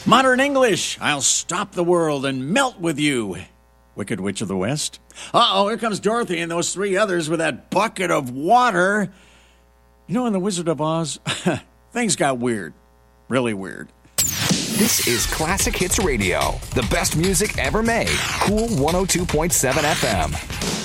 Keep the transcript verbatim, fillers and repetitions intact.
Modern English, I'll stop the world and melt with you. Wicked Witch of the West. Uh-oh, here comes Dorothy and those three others with that bucket of water. You know, in The Wizard of Oz, things got weird. Really weird. This is Classic Hits Radio. The best music ever made. Cool one oh two point seven F M.